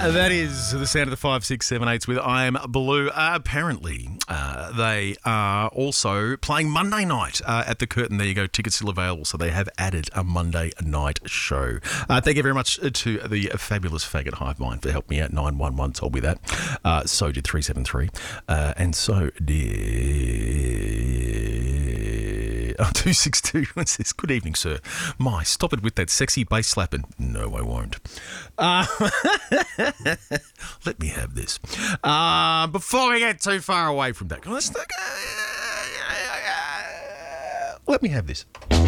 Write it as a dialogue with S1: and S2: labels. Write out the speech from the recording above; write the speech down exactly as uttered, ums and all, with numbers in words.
S1: That is the sound of the five six seven eights with I Am Blue. Uh, apparently, uh, they are also playing Monday night uh, at the Curtin. There you go. Tickets still available. So they have added a Monday night show. Uh, thank you very much to the fabulous Faggot Hive Mind for helping me out. nine one one told me that. Uh, so did three seven three. Uh, and so did... Oh, two six two says, good evening, sir. My, stop it with that sexy bass slapping. No, I won't. Uh, let me have this. Uh, before we get too far away from that, let's, uh, let me have this.